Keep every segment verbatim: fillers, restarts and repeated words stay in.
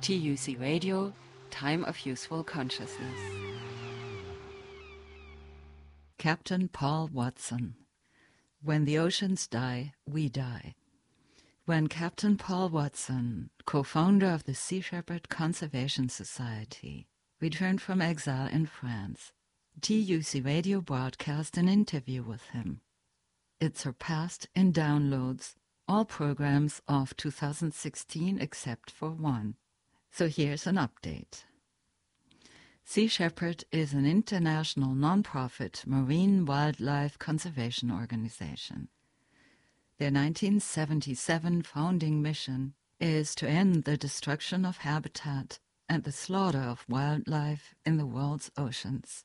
T U C Radio, Time of Useful Consciousness. Captain Paul Watson. When the oceans die, we die. When Captain Paul Watson, co-founder of the Sea Shepherd Conservation Society, returned from exile in France, T U C Radio broadcast an interview with him. It surpassed in downloads all programs of two thousand sixteen except for one. So here's an update. Sea Shepherd is an international non-profit marine wildlife conservation organization. Their nineteen seventy-seven founding mission is to end the destruction of habitat and the slaughter of wildlife in the world's oceans.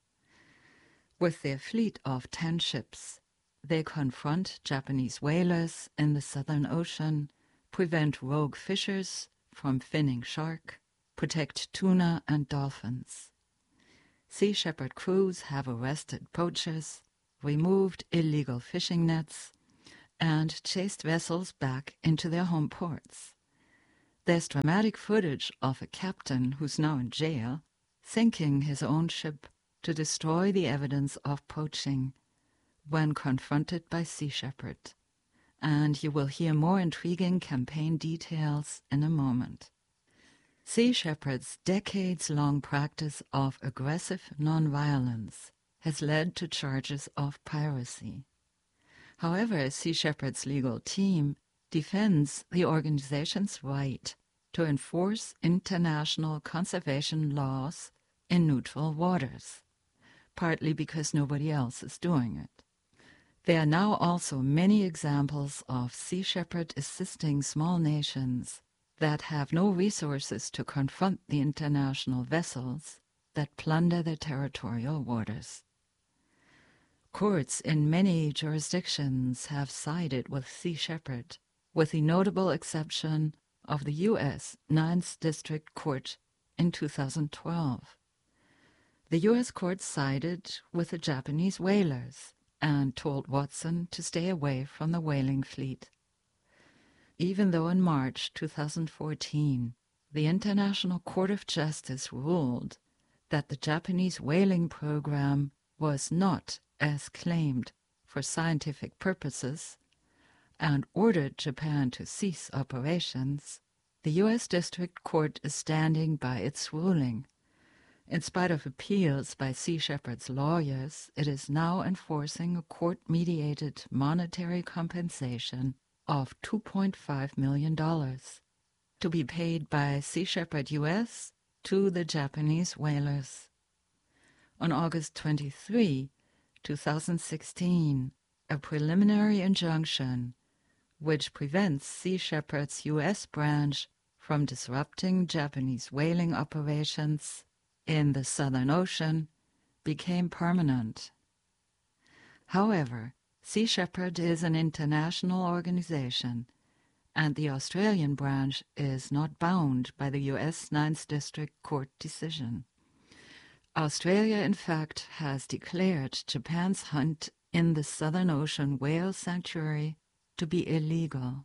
With their fleet of ten ships, they confront Japanese whalers in the Southern Ocean, prevent rogue fishers from finning shark, protect tuna and dolphins. Sea Shepherd crews have arrested poachers, removed illegal fishing nets, and chased vessels back into their home ports. There's dramatic footage of a captain who's now in jail, sinking his own ship to destroy the evidence of poaching when confronted by Sea Shepherd. And you will hear more intriguing campaign details in a moment. Sea Shepherd's decades-long practice of aggressive nonviolence has led to charges of piracy. However, Sea Shepherd's legal team defends the organization's right to enforce international conservation laws in neutral waters, partly because nobody else is doing it. There are now also many examples of Sea Shepherd assisting small nations that have no resources to confront the international vessels that plunder their territorial waters. Courts in many jurisdictions have sided with Sea Shepherd, with the notable exception of the U S Ninth District Court in two thousand twelve. The U S court sided with the Japanese whalers and told Watson to stay away from the whaling fleet. Even though in March two thousand fourteen, the International Court of Justice ruled that the Japanese whaling program was not as claimed for scientific purposes and ordered Japan to cease operations, the U S District Court is standing by its ruling. In spite of appeals by Sea Shepherd's lawyers, it is now enforcing a court-mediated monetary compensation of two point five million dollars to be paid by Sea Shepherd U S to the Japanese whalers. On August twenty-third, two thousand sixteen, a preliminary injunction which prevents Sea Shepherd's U S branch from disrupting Japanese whaling operations in the Southern Ocean became permanent. However, Sea Shepherd is an international organization, and the Australian branch is not bound by the U S Ninth District Court decision. Australia, in fact, has declared Japan's hunt in the Southern Ocean whale sanctuary to be illegal.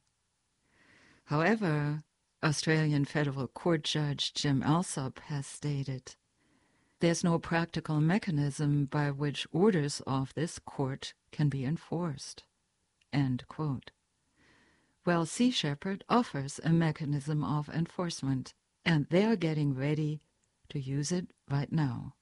However, Australian Federal Court Judge Jim Alsop has stated, "There's no practical mechanism by which orders of this court can be enforced." End quote. Well, Sea Shepherd offers a mechanism of enforcement, and they are getting ready to use it right now.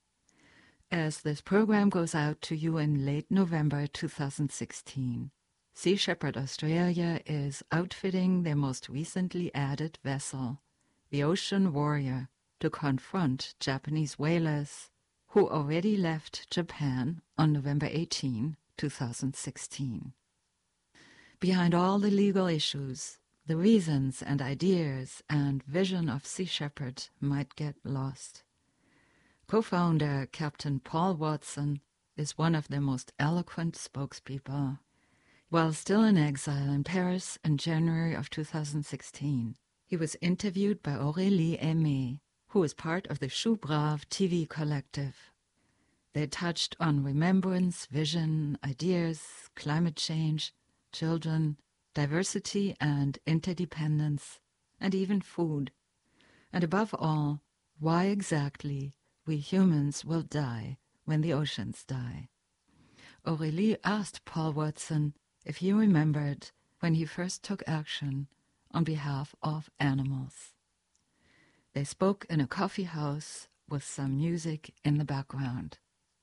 As this program goes out to you in late November two thousand sixteen, Sea Shepherd Australia is outfitting their most recently added vessel, the Ocean Warrior, to confront Japanese whalers who already left Japan on November eighteenth, two thousand sixteen. Behind all the legal issues, the reasons and ideas and vision of Sea Shepherd might get lost. Co-founder Captain Paul Watson is one of their most eloquent spokespeople. While still in exile in Paris in January of two thousand sixteen, he was interviewed by Aurélie Aimé, who is part of the Chou Brave T V collective. They touched on remembrance, vision, ideas, climate change, children, diversity and interdependence, and even food. And above all, why exactly we humans will die when the oceans die. Aurélie asked Paul Watson if he remembered when he first took action on behalf of animals. They spoke in a coffee house with some music in the background.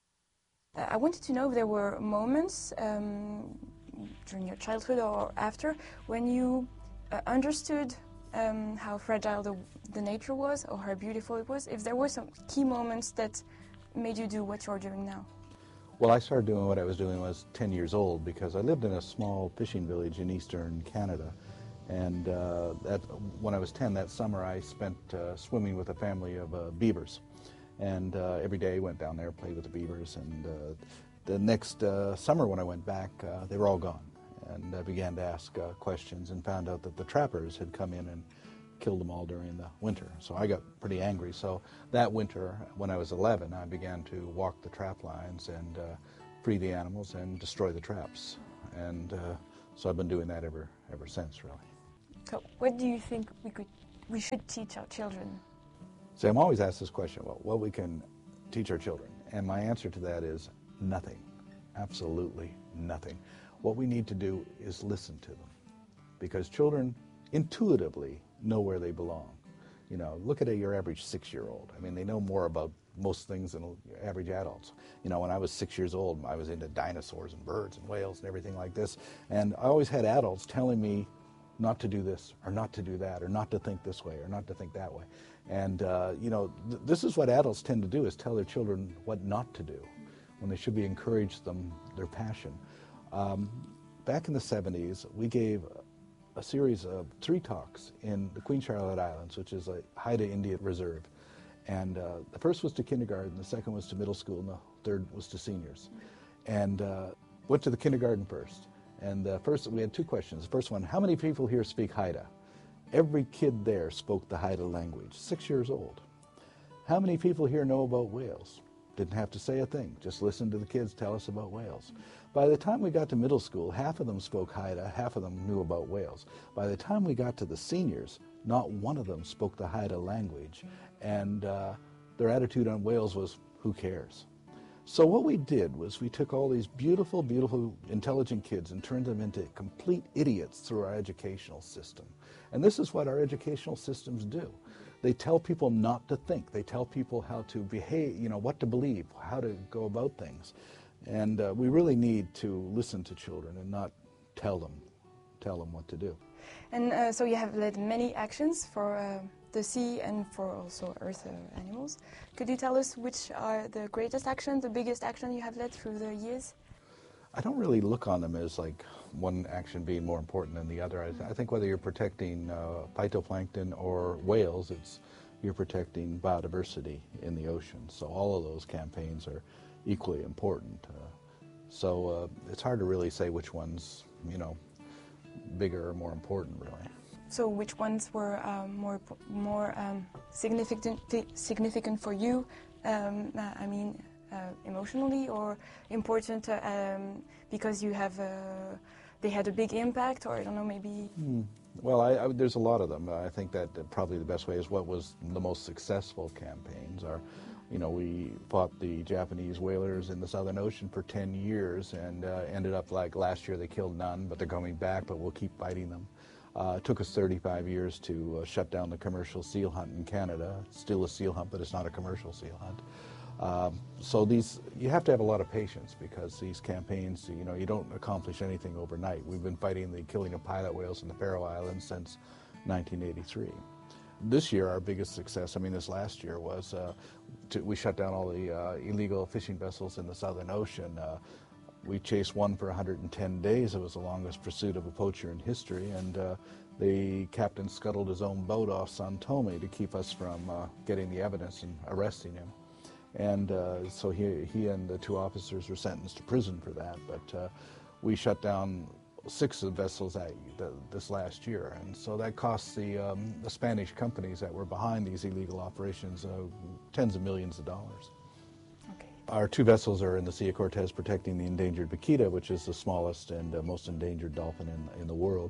Uh, I wanted to know if there were moments um, during your childhood or after when you uh, understood um, how fragile the, the nature was or how beautiful it was, if there were some key moments that made you do what you're doing now. Well, I started doing what I was doing when I was ten years old because I lived in a small fishing village in eastern Canada. And uh, that, when I was ten, that summer, I spent uh, swimming with a family of uh, beavers. And uh, every day went down there, played with the beavers. And uh, the next uh, summer when I went back, uh, they were all gone. And I began to ask uh, questions and found out that the trappers had come in and killed them all during the winter. So I got pretty angry. So that winter, when I was eleven, I began to walk the trap lines and uh, free the animals and destroy the traps. And uh, so I've been doing that ever, ever since, really. So what do you think we could, we should teach our children? So I'm always asked this question, well, what we can teach our children? And my answer to that is nothing, absolutely nothing. What we need to do is listen to them, because children intuitively know where they belong. You know, look at a, your average six-year-old. I mean, they know more about most things than average adults. You know, when I was six years old, I was into dinosaurs and birds and whales and everything like this, and I always had adults telling me not to do this, or not to do that, or not to think this way, or not to think that way. And, uh, you know, th this is what adults tend to do, is tell their children what not to do, when they should be encourage them, their passion. Um, back in the seventies, we gave a series of three talks in the Queen Charlotte Islands, which is a Haida Indian reserve. And uh, the first was to kindergarten, the second was to middle school, and the third was to seniors. And uh, went to the kindergarten first. And the first, we had two questions. The first one, how many people here speak Haida? Every kid there spoke the Haida language, six years old. How many people here know about whales? Didn't have to say a thing, just listen to the kids tell us about whales. By the time we got to middle school, half of them spoke Haida, half of them knew about whales. By the time we got to the seniors, not one of them spoke the Haida language, and uh, their attitude on whales was, who cares? So what we did was we took all these beautiful, beautiful, intelligent kids and turned them into complete idiots through our educational system. And this is what our educational systems do. They tell people not to think. They tell people how to behave, you know, what to believe, how to go about things. And uh, we really need to listen to children and not tell them, tell them what to do. And uh, so you have led many actions for uh, the sea and for also earth uh, animals. Could you tell us which are the greatest action, the biggest action you have led through the years? I don't really look on them as like one action being more important than the other. I, th I think whether you're protecting uh, phytoplankton or whales, it's you're protecting biodiversity in the ocean. So all of those campaigns are equally important. Uh, so uh, it's hard to really say which one's, you know, bigger or more important, really. So which ones were um, more more um, significant significant for you? Um, uh, I mean, uh, emotionally, or important uh, um, because you have uh, they had a big impact, or I don't know, maybe. Hmm. Well, I, I, there's a lot of them. I think that probably the best way is what was the most successful campaigns are. You know, we fought the Japanese whalers in the Southern Ocean for ten years and uh, ended up like last year they killed none, but they're coming back, but we'll keep fighting them. Uh, it took us thirty-five years to uh, shut down the commercial seal hunt in Canada. It's still a seal hunt, but it's not a commercial seal hunt. Um, so these, you have to have a lot of patience because these campaigns, you know, you don't accomplish anything overnight. We've been fighting the killing of pilot whales in the Faroe Islands since nineteen eighty-three. This year, our biggest success, I mean this last year, was uh, to, we shut down all the uh, illegal fishing vessels in the Southern Ocean. Uh, we chased one for one hundred ten days. It was the longest pursuit of a poacher in history, and uh, the captain scuttled his own boat off San Tome to keep us from uh, getting the evidence and arresting him. And uh, so he, he and the two officers were sentenced to prison for that, but uh, we shut down six of the vessels that, the, this last year, and so that cost the, um, the Spanish companies that were behind these illegal operations uh, tens of millions of dollars. Okay. Our two vessels are in the Sea of Cortez protecting the endangered vaquita, which is the smallest and uh, most endangered dolphin in, in the world.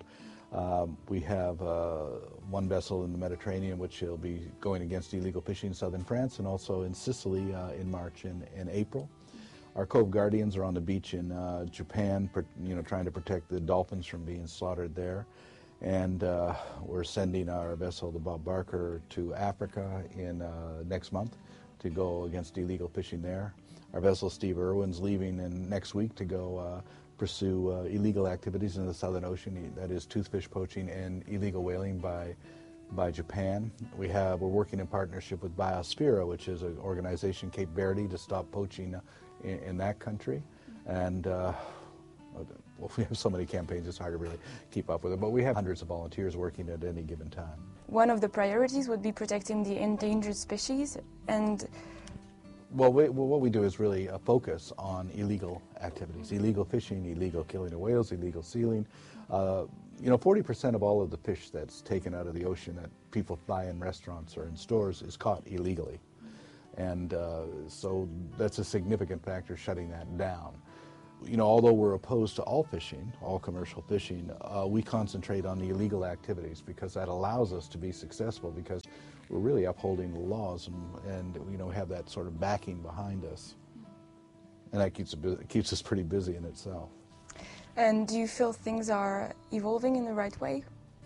Um, we have uh, one vessel in the Mediterranean which will be going against illegal fishing in southern France, and also in Sicily uh, in March and, and April. Our Cove Guardians are on the beach in uh, Japan, you know, trying to protect the dolphins from being slaughtered there. And uh, we're sending our vessel, the Bob Barker, to Africa in uh, next month to go against illegal fishing there. Our vessel, Steve Irwin's, leaving in next week to go uh, pursue uh, illegal activities in the Southern Ocean, that is toothfish poaching and illegal whaling by by Japan. We have, we're working in partnership with Biosphere, which is an organization, Cape Verde, to stop poaching uh, in, in that country. And uh, well, we have so many campaigns, it's hard to really keep up with it, but we have hundreds of volunteers working at any given time. One of the priorities would be protecting the endangered species, and Well, we, well, what we do is really a focus on illegal activities, illegal fishing, illegal killing of whales, illegal sealing. Uh, you know, forty percent of all of the fish that's taken out of the ocean that people buy in restaurants or in stores is caught illegally. And uh, so that's a significant factor shutting that down. You know, although we're opposed to all fishing, all commercial fishing, uh, we concentrate on the illegal activities because that allows us to be successful, because we're really upholding the laws and, and you know, have that sort of backing behind us. And that keeps, it keeps us pretty busy in itself. And do you feel things are evolving in the right way?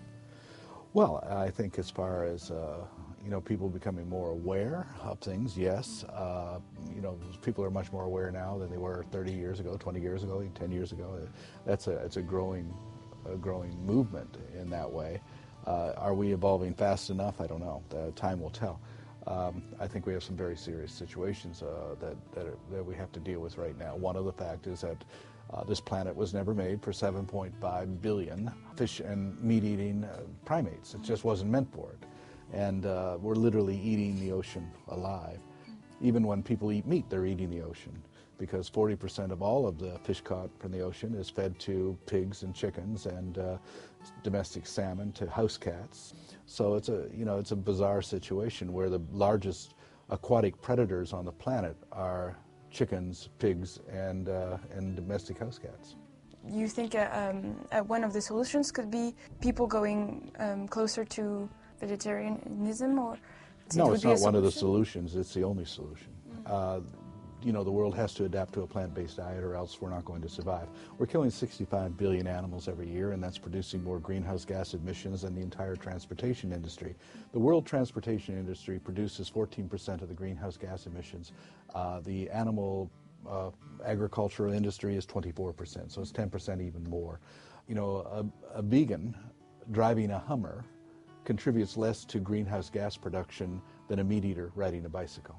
Well, I think as far as, uh, you know, people becoming more aware of things, yes. Uh, you know, people are much more aware now than they were thirty years ago, twenty years ago, ten years ago. That's a, it's a growing, a growing movement in that way. Uh, are we evolving fast enough? I don't know. Uh, time will tell. Um, I think we have some very serious situations uh, that, that, are, that we have to deal with right now. One of the fact is that uh, this planet was never made for seven point five billion fish and meat-eating uh, primates. It just wasn't meant for it. And uh, we're literally eating the ocean alive. Even when people eat meat, they're eating the ocean, because forty percent of all of the fish caught from the ocean is fed to pigs and chickens and uh, domestic salmon to house cats. So it's a, you know, it's a bizarre situation where the largest aquatic predators on the planet are chickens, pigs, and, uh, and domestic house cats. You think uh, um, uh, one of the solutions could be people going um, closer to vegetarianism, or no, it's not one of the solutions. It's the only solution. Mm-hmm. uh, you know, the world has to adapt to a plant-based diet, or else we're not going to survive. We're killing sixty-five billion animals every year, and that's producing more greenhouse gas emissions than the entire transportation industry. The world transportation industry produces fourteen percent of the greenhouse gas emissions. Uh, the animal uh, agricultural industry is twenty-four percent, so it's ten percent even more. You know, a, a vegan driving a Hummer contributes less to greenhouse gas production than a meat eater riding a bicycle.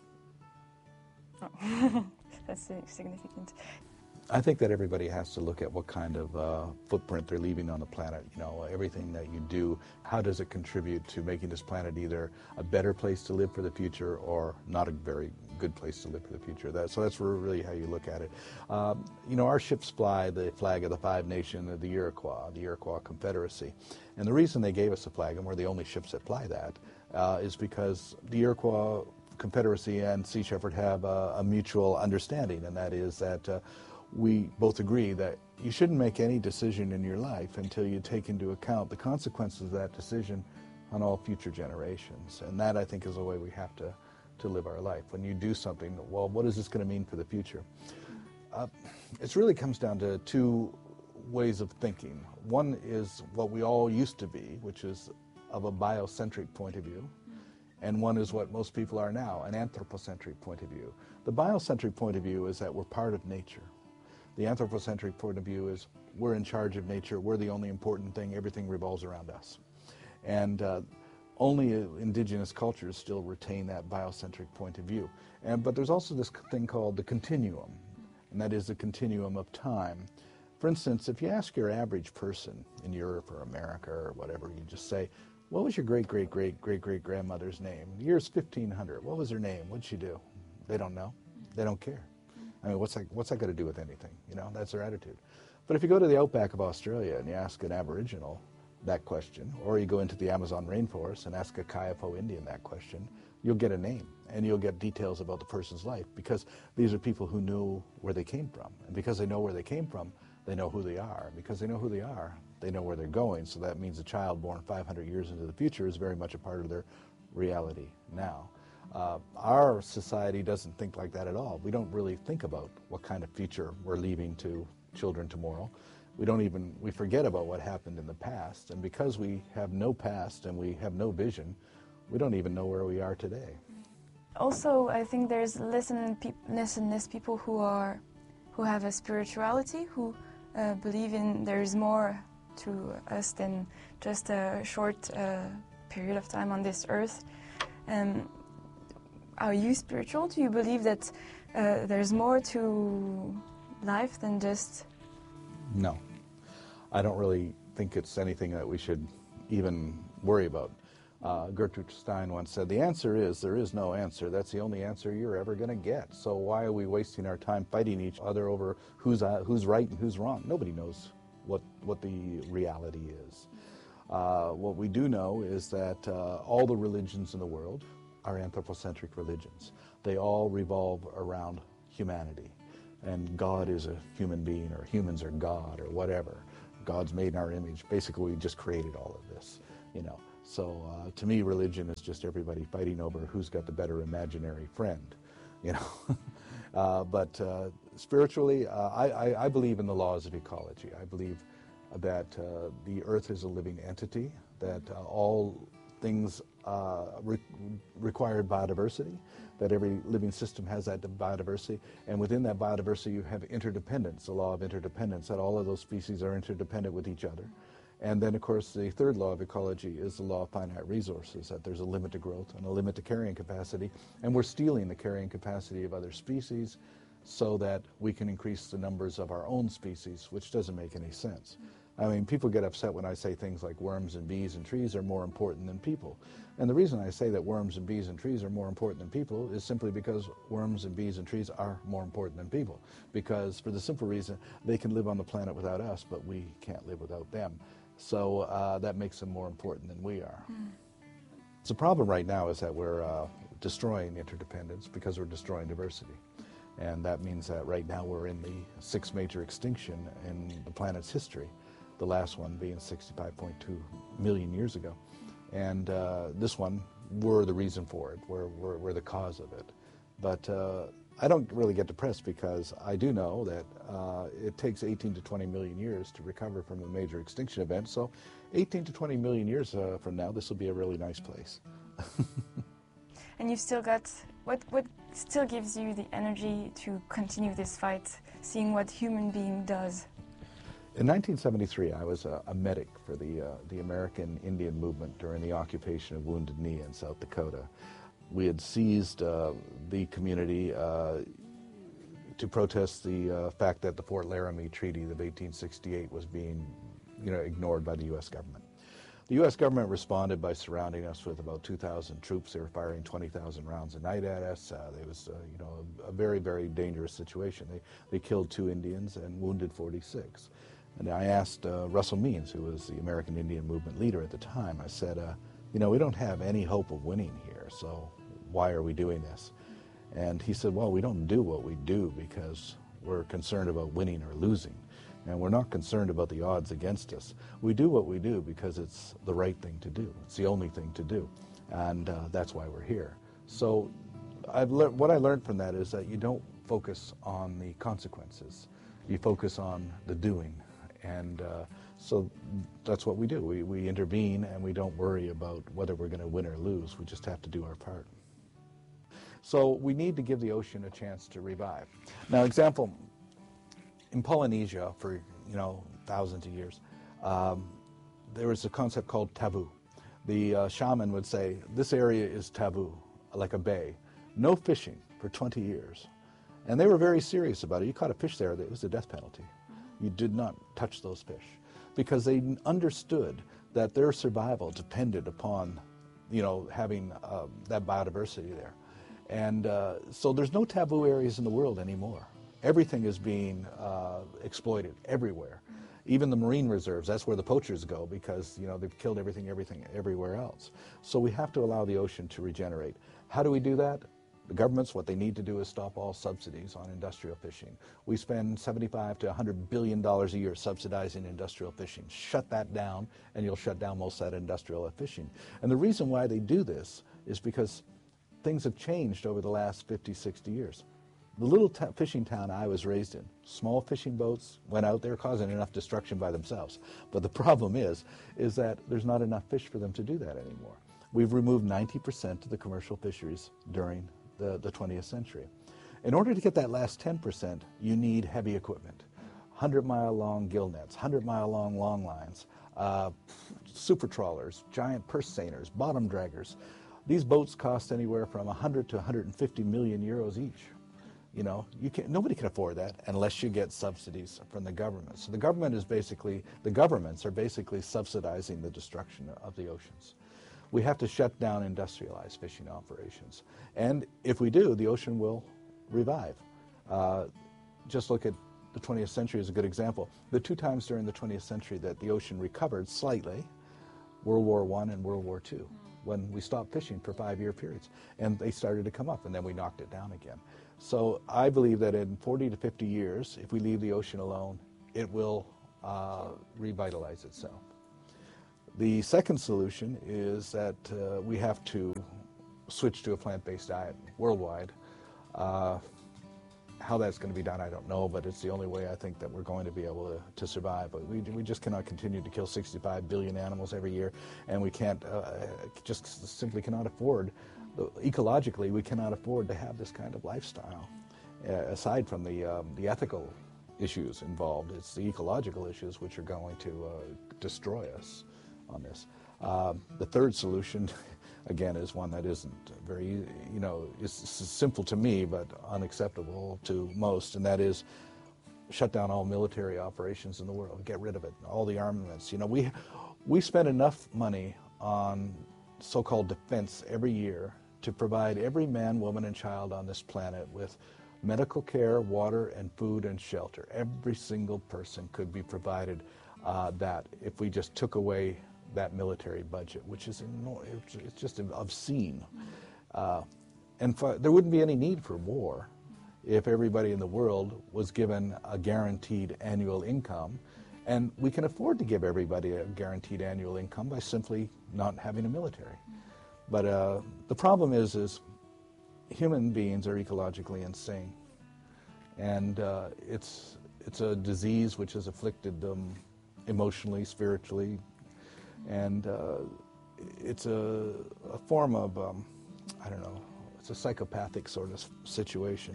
Oh. That's significant. I think that everybody has to look at what kind of uh, footprint they're leaving on the planet. You know, everything that you do, how does it contribute to making this planet either a better place to live for the future or not a very good place to live for the future? That, so that's really how you look at it. Um, you know, our ships fly the flag of the Five Nations of the Iroquois, the Iroquois Confederacy. And the reason they gave us the flag, and we're the only ships that fly that, uh, is because the Iroquois Confederacy and Sea Shepherd have uh, a mutual understanding, and that is that uh, we both agree that you shouldn't make any decision in your life until you take into account the consequences of that decision on all future generations. And that, I think, is the way we have to, to live our life. When you do something, well, what is this going to mean for the future? Uh, it really comes down to two ways of thinking. One is what we all used to be, which is of a biocentric point of view. And one is what most people are now, an anthropocentric point of view. The biocentric point of view is that we're part of nature. The anthropocentric point of view is we're in charge of nature, we're the only important thing, everything revolves around us. And uh, only indigenous cultures still retain that biocentric point of view. And, but there's also this thing called the continuum, and that is the continuum of time. For instance, if you ask your average person in Europe or America or whatever, you just say, what was your great-great-great-great-great-grandmother's name? The year's fifteen hundred. What was her name? What'd she do? They don't know. They don't care. I mean, what's that, what's that got to do with anything? You know, that's their attitude. But if you go to the outback of Australia and you ask an Aboriginal that question, or you go into the Amazon rainforest and ask a Kayapo Indian that question, you'll get a name and you'll get details about the person's life, because these are people who knew where they came from. And because they know where they came from, they know who they are. Because they know who they are, they know where they're going, so that means a child born five hundred years into the future is very much a part of their reality now. Uh, our society doesn't think like that at all. We don't really think about what kind of future we're leaving to children tomorrow. We don't even, we forget about what happened in the past, and because we have no past and we have no vision, we don't even know where we are today. Also, I think there's less and, pe less, and less people who are, who have a spirituality, who uh, believe in there is more to us than just a short uh, period of time on this earth. Um, are you spiritual? Do you believe that uh, there's more to life than just... No. I don't really think it's anything that we should even worry about. Uh, Gertrude Stein once said, the answer is there is no answer. That's the only answer you're ever going to get. So why are we wasting our time fighting each other over who's, uh, who's right and who's wrong? Nobody knows what, what the reality is. Uh, what we do know is that uh, all the religions in the world are anthropocentric religions. They all revolve around humanity. And God is a human being, or humans are God, or whatever. God's made in our image. Basically, we just created all of this, you know. So uh, to me, religion is just everybody fighting over who's got the better imaginary friend, you know. uh, but uh, spiritually, uh, I, I, I believe in the laws of ecology. I believe that uh, the earth is a living entity, that uh, all things uh, re require biodiversity, that every living system has that biodiversity, and within that biodiversity you have interdependence, the law of interdependence, that all of those species are interdependent with each other. And then, of course, the third law of ecology is the law of finite resources, that there's a limit to growth and a limit to carrying capacity, and we're stealing the carrying capacity of other species so that we can increase the numbers of our own species, which doesn't make any sense. I mean, people get upset when I say things like worms and bees and trees are more important than people. And the reason I say that worms and bees and trees are more important than people is simply because worms and bees and trees are more important than people. Because for the simple reason, they can live on the planet without us, but we can't live without them. So uh, that makes them more important than we are. Mm. The problem right now is that we're uh, destroying interdependence because we're destroying diversity. And that means that right now we're in the sixth major extinction in the planet's history, the last one being sixty-five point two million years ago. And uh, this one, we're the reason for it, we're, we're, we're the cause of it. But uh, I don't really get depressed because I do know that uh, it takes eighteen to twenty million years to recover from a major extinction event. So eighteen to twenty million years uh, from now, this will be a really nice place. And you've still got, what, what still gives you the energy to continue this fight, seeing what human being does? In nineteen seventy-three, I was a, a medic for the, uh, the American Indian movement during the occupation of Wounded Knee in South Dakota. We had seized uh, the community uh, to protest the uh, fact that the Fort Laramie Treaty of eighteen sixty-eight was being, you know, ignored by the U S government. The U S government responded by surrounding us with about two thousand troops. They were firing twenty thousand rounds a night at us. Uh, it was, uh, you know, a, a very, very dangerous situation. They, they killed two Indians and wounded forty-six. And I asked uh, Russell Means, who was the American Indian Movement leader at the time, I said, uh, you know, we don't have any hope of winning here, so why are we doing this? And he said, well, we don't do what we do because we're concerned about winning or losing. And we're not concerned about the odds against us. We do what we do because it's the right thing to do. It's the only thing to do. And uh, that's why we're here. So I've le- what I learned from that is that you don't focus on the consequences. You focus on the doing. And uh, so that's what we do. We, we intervene and we don't worry about whether we're going to win or lose. We just have to do our part. So we need to give the ocean a chance to revive. Now, example, in Polynesia for, you know, thousands of years, um, there was a concept called taboo. The uh, shaman would say, this area is taboo, like a bay. No fishing for twenty years. And they were very serious about it. You caught a fish there, it was the death penalty. You did not touch those fish because they understood that their survival depended upon, you know, having uh, that biodiversity there. And uh, so there's no taboo areas in the world anymore. Everything is being uh, exploited everywhere. Even the marine reserves, that's where the poachers go because, you know, they've killed everything, everything, everywhere else. So we have to allow the ocean to regenerate. How do we do that? The governments, what they need to do is stop all subsidies on industrial fishing. We spend seventy-five to one hundred billion dollars a year subsidizing industrial fishing. Shut that down, and you'll shut down most of that industrial fishing. And the reason why they do this is because things have changed over the last fifty, sixty years. The little t- fishing town I was raised in, small fishing boats went out there causing enough destruction by themselves. But the problem is, is that there's not enough fish for them to do that anymore. We've removed ninety percent of the commercial fisheries during the, the twentieth century. In order to get that last ten percent, you need heavy equipment. one hundred mile long gill nets, one hundred mile long long lines, uh, super trawlers, giant purse seiners, bottom draggers. These boats cost anywhere from one hundred to one hundred fifty million euros each. You know, you can't, nobody can afford that unless you get subsidies from the government. So the government is basically, the governments are basically subsidizing the destruction of the oceans. We have to shut down industrialized fishing operations. And if we do, the ocean will revive. Uh, just look at the twentieth century as a good example. The two times during the twentieth century that the ocean recovered slightly, World War One and World War Two, when we stopped fishing for five-year periods. And they started to come up, and then we knocked it down again. So I believe that in forty to fifty years, if we leave the ocean alone, it will uh, revitalize itself. The second solution is that uh, we have to switch to a plant-based diet worldwide. Uh, how that's going to be done, I don't know, but it's the only way I think that we're going to be able to, to survive. But we, we just cannot continue to kill sixty-five billion animals every year, and we can't, uh, just simply cannot afford, ecologically, we cannot afford to have this kind of lifestyle. Uh, aside from the, um, the ethical issues involved, it's the ecological issues which are going to uh, destroy us on this. Uh, the third solution, again, is one that isn't very, you know, is simple to me, but unacceptable to most, and that is shut down all military operations in the world, get rid of it, all the armaments. You know, we, we spend enough money on so-called defense every year to provide every man, woman, and child on this planet with medical care, water, and food and shelter. Every single person could be provided uh, that if we just took away that military budget, which is enormous. It's just obscene. Uh, and for, there wouldn't be any need for war if everybody in the world was given a guaranteed annual income. And we can afford to give everybody a guaranteed annual income by simply not having a military. But uh, the problem is, is human beings are ecologically insane. And uh, it's, it's a disease which has afflicted them emotionally, spiritually, and uh, it's a, a form of, um, I don't know, it's a psychopathic sort of situation.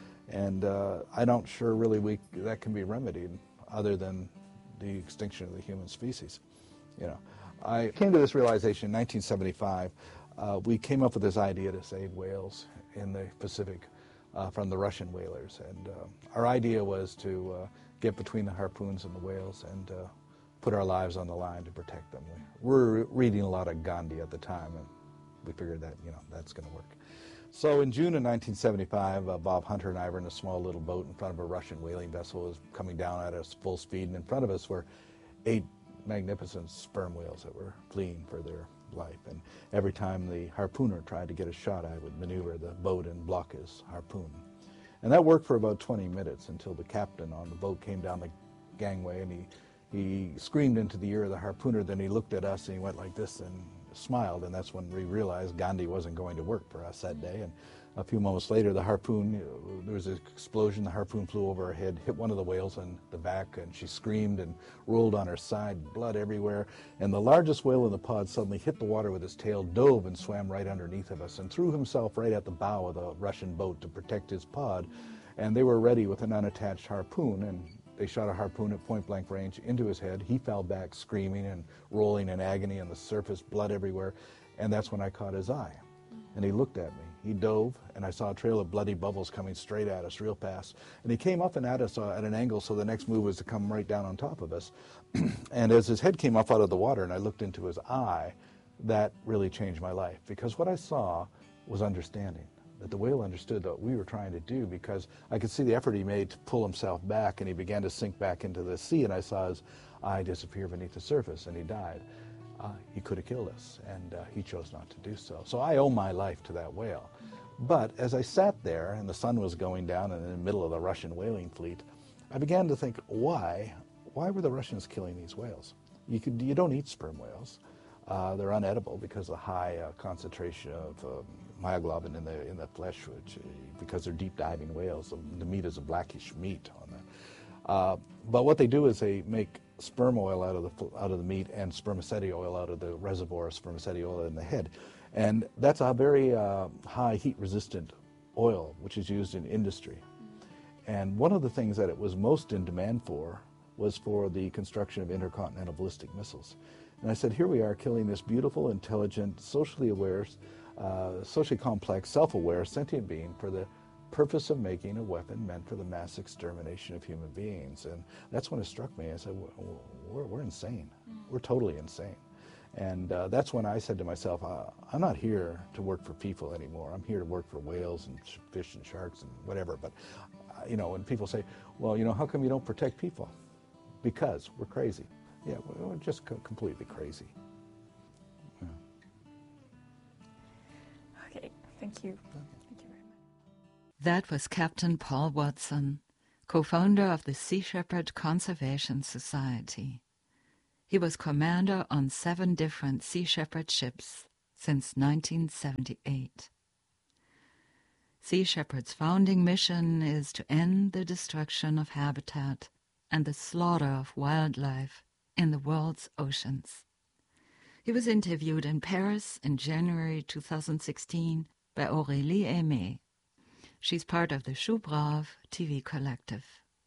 And uh, I don't sure really we, that can be remedied other than the extinction of the human species. You know, I came to this realization in nineteen seventy-five. Uh, we came up with this idea to save whales in the Pacific uh, from the Russian whalers. And uh, our idea was to uh, get between the harpoons and the whales and uh, put our lives on the line to protect them. We were reading a lot of Gandhi at the time, and we figured that, you know, that's going to work. So in June of nineteen seventy-five, uh, Bob Hunter and I were in a small little boat in front of a Russian whaling vessel. It was coming down at us full speed, and in front of us were eight magnificent sperm whales that were fleeing for their life. And every time the harpooner tried to get a shot, I would maneuver the boat and block his harpoon. And that worked for about twenty minutes until the captain on the boat came down the gangway, and he, he screamed into the ear of the harpooner. Then he looked at us and he went like this and smiled, and that's when we realized Gandhi wasn't going to work for us that day. And a few moments later, the harpoon, there was an explosion, the harpoon flew over her head, hit one of the whales in the back, and she screamed and rolled on her side, blood everywhere. And the largest whale in the pod suddenly hit the water with his tail, dove and swam right underneath of us, and threw himself right at the bow of the Russian boat to protect his pod. And they were ready with an unattached harpoon, and they shot a harpoon at point-blank range into his head. He fell back screaming and rolling in agony on the surface, blood everywhere. And that's when I caught his eye. And he looked at me. He dove, and I saw a trail of bloody bubbles coming straight at us real fast. And he came up and at us uh, at an angle, so the next move was to come right down on top of us. And as his head came up out of the water and I looked into his eye, that really changed my life. Because what I saw was understanding. That the whale understood what we were trying to do, because I could see the effort he made to pull himself back, and he began to sink back into the sea, and I saw his eye disappear beneath the surface, and he died. Uh, he could have killed us, and uh, he chose not to do so. So I owe my life to that whale. But as I sat there and the sun was going down and in the middle of the Russian whaling fleet, I began to think, why? Why were the Russians killing these whales? You, could, you don't eat sperm whales. Uh, they're unedible because of the high uh, concentration of um, myoglobin in the in the flesh, which, uh, because they're deep diving whales. The, the meat is a blackish meat on that. Uh, but what they do is they make sperm oil out of the out of the meat and spermaceti oil out of the reservoir of spermaceti oil in the head, and that's a very uh, high heat-resistant oil which is used in industry. And one of the things that it was most in demand for was for the construction of intercontinental ballistic missiles. And I said, here we are killing this beautiful, intelligent, socially aware, uh, socially complex, self-aware, sentient being for the purpose of making a weapon meant for the mass extermination of human beings. And that's when it struck me. I said, we're, we're insane. We're totally insane. And uh, that's when I said to myself, uh, I'm not here to work for people anymore. I'm here to work for whales and fish and sharks and whatever. But, uh, you know, when people say, well, you know, how come you don't protect people? Because we're crazy. Yeah, we're just co completely crazy. Yeah. Okay, thank you. Thank you very much. That was Captain Paul Watson, co-founder of the Sea Shepherd Conservation Society. He was commander on seven different Sea Shepherd ships since nineteen seventy-eight. Sea Shepherd's founding mission is to end the destruction of habitat and the slaughter of wildlife in the world's oceans. He was interviewed in Paris in January two thousand sixteen by Aurélie Aimé. She's part of the Choubrave T V collective.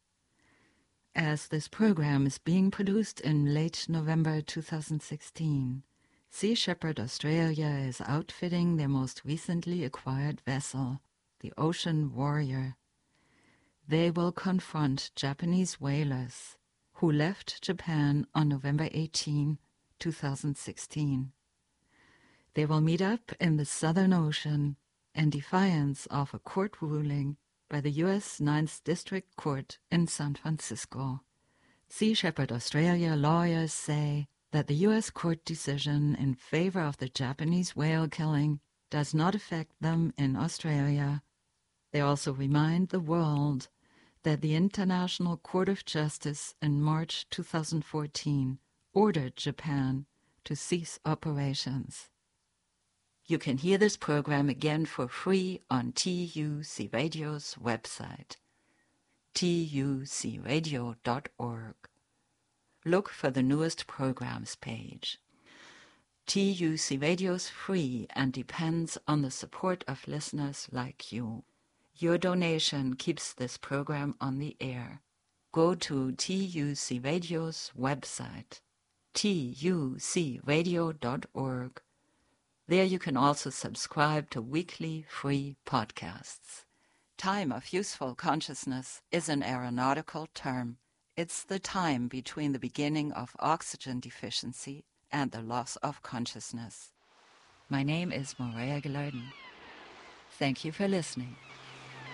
As this program is being produced in late November two thousand sixteen, Sea Shepherd Australia is outfitting their most recently acquired vessel, the Ocean Warrior. They will confront Japanese whalers who left Japan on November eighteenth, two thousand sixteen. They will meet up in the Southern Ocean in defiance of a court ruling by the U S ninth District Court in San Francisco. Sea Shepherd Australia lawyers say that the U S court decision in favor of the Japanese whale killing does not affect them in Australia. They also remind the world that the International Court of Justice in March two thousand fourteen ordered Japan to cease operations. You can hear this program again for free on T U C Radio's website, T U C radio dot org. Look for the newest programs page. T U C Radio's free and depends on the support of listeners like you. Your donation keeps this program on the air. Go to T U C Radio's website, T U C radio dot org. There you can also subscribe to weekly free podcasts. Time of useful consciousness is an aeronautical term. It's the time between the beginning of oxygen deficiency and the loss of consciousness. My name is Maria Gilardin. Thank you for listening.